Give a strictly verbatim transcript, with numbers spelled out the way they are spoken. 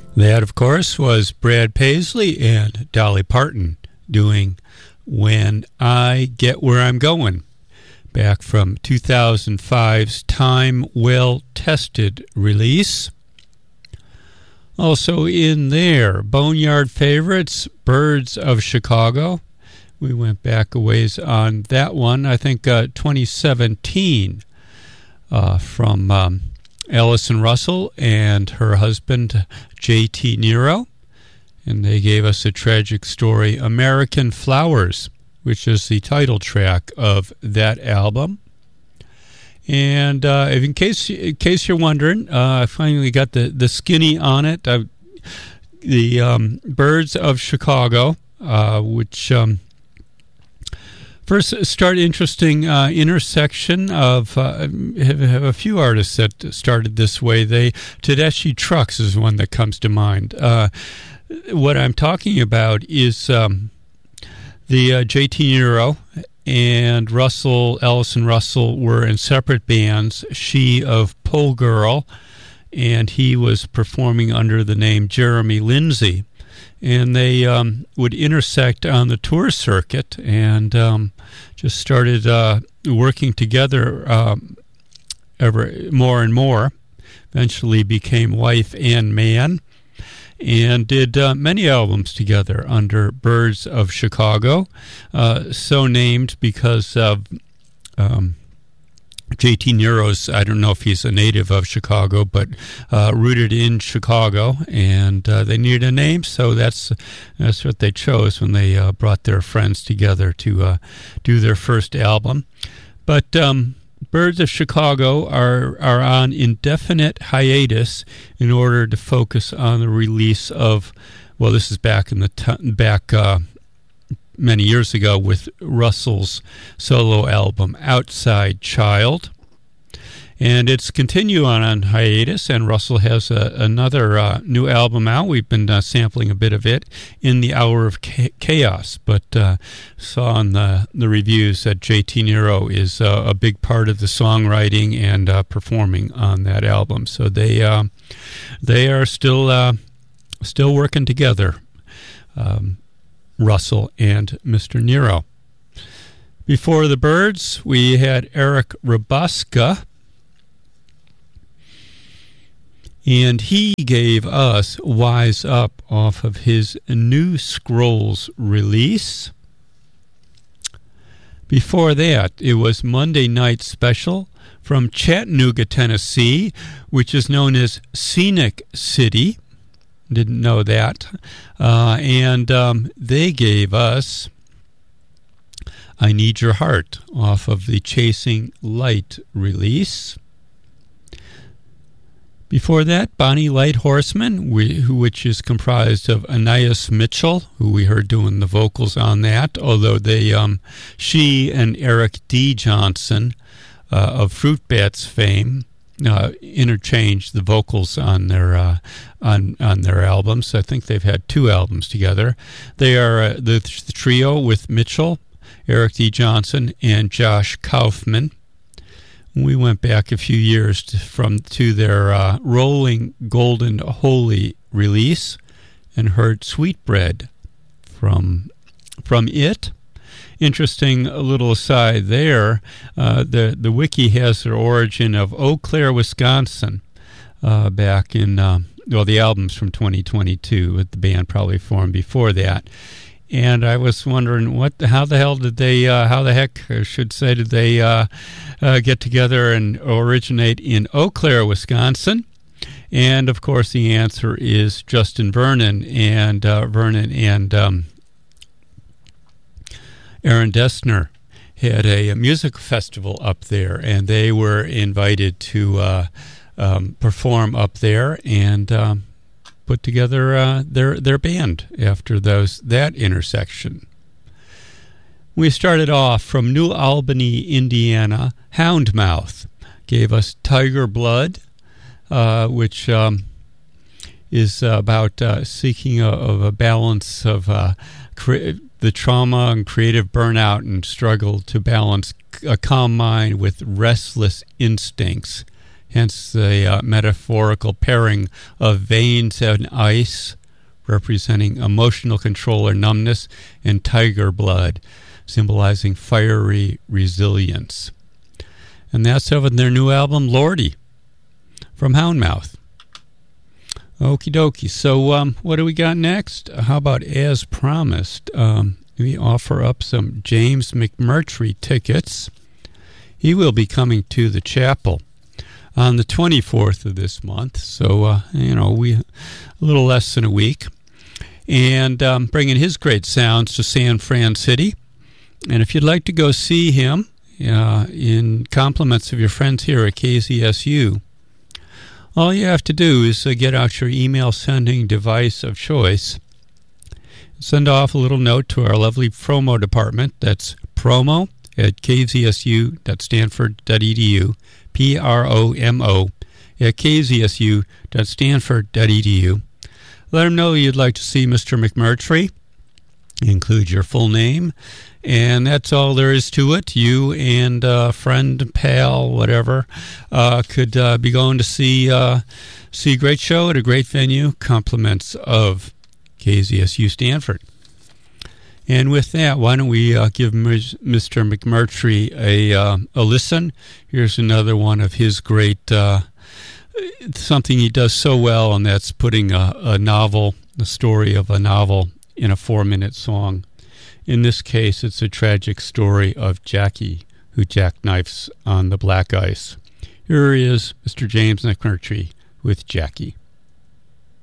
That, of course, was Brad Paisley and Dolly Parton doing When I Get Where I'm Going, back from two thousand five's Time Well Tested release. Also in there, Boneyard Favorites, Birds of Chicago. We went back a ways on that one, I think uh, twenty seventeen, uh, from um, Allison Russell and her husband, J T Nero. And they gave us a tragic story, American Flowers, which is the title track of that album. And uh, in case in case you're wondering, uh, I finally got the, the skinny on it. Uh, the um, Birds of Chicago, uh, which um, first start interesting uh, intersection of uh, have, have a few artists that started this way. They Tedeschi Trucks is one that comes to mind. Uh, what I'm talking about is um, the uh, J T Nero and Russell, Allison Russell, were in separate bands. She of Pole Girl, and he was performing under the name Jeremy Lindsay. And they um, would intersect on the tour circuit and um, just started uh, working together um, ever more and more. Eventually became wife and man, and did uh, many albums together under Birds of Chicago, uh, so named because of um, J T Nero's, I don't know if he's a native of Chicago, but uh, rooted in Chicago, and uh, they needed a name, so that's that's what they chose when they uh, brought their friends together to uh, do their first album. But um, Birds of Chicago are are on indefinite hiatus in order to focus on the release of, well, this is back in the t- back uh, many years ago with Russell's solo album Outside Child. And it's continue on on hiatus, and Russell has a, another uh, new album out. We've been uh, sampling a bit of it, In the Hour of Chaos, but uh, saw on the, the reviews that J T Nero is uh, a big part of the songwriting and uh, performing on that album. So they uh, they are still uh, still working together, um, Russell and Mister Nero. Before the Birds, we had Eric Rabuska, and he gave us Wise Up off of his New Scrolls release. Before that, it was Monday Night Special from Chattanooga, Tennessee, which is known as Scenic City. Didn't know that. Uh, and um, they gave us I Need Your Heart off of the Chasing Light release. Before that, Bonnie Light Horseman, which is comprised of Anais Mitchell, who we heard doing the vocals on that, although they, um, she and Eric D. Johnson uh, of Fruit Bats fame uh, interchanged the vocals on their uh, on on their albums. I think they've had two albums together. They are uh, the, the trio with Mitchell, Eric D. Johnson, and Josh Kaufman. We went back a few years to, from to their uh, Rolling Golden Holy release and heard Sweetbread from from it. Interesting little aside there. Uh, the the wiki has their origin of Eau Claire, Wisconsin, uh, back in uh, well the album's from twenty twenty-two, but the band probably formed before that. And I was wondering, what, how the hell did they, uh, how the heck, I should say, did they uh, uh, get together and originate in Eau Claire, Wisconsin? And, of course, the answer is Justin Vernon and uh, Vernon and um, Aaron Dessner had a, a music festival up there, and they were invited to uh, um, perform up there, and um, put together uh, their their band after those that intersection. We started off from New Albany, Indiana. Houndmouth gave us Tiger Blood, uh, which um, is about uh, seeking a, of a balance of uh, cre- the trauma and creative burnout and struggle to balance a calm mind with restless instincts. hence the uh, metaphorical pairing of veins and ice, representing emotional control or numbness, and tiger blood, symbolizing fiery resilience. And that's over their new album, Lordy, from Houndmouth. Okie dokie. So um, what do we got next? How about, as promised, um, we offer up some James McMurtry tickets. He will be coming to the chapel on the twenty-fourth of this month. So, uh, you know, we a little less than a week. And um, bringing his great sounds to San Fran City. And if you'd like to go see him uh, in compliments of your friends here at K Z S U, all you have to do is uh, get out your email sending device of choice. Send off a little note to our lovely promo department. That's promo at k z s u dot stanford dot e d u, P R O M O, at k z s u dot stanford dot e d u. Let them know you'd like to see Mister McMurtry. Include your full name, and that's all there is to it. You and a friend, pal, whatever, uh, could uh, be going to see uh, see a great show at a great venue. Compliments of K Z S U Stanford. And with that, why don't we uh, give Mister McMurtry a uh, a listen? Here's another one of his great uh, something he does so well, and that's putting a, a novel, the story of a novel, in a four-minute song. In this case, it's a tragic story of Jackie, who jackknifes on the black ice. Here is Mister James McMurtry with Jackie.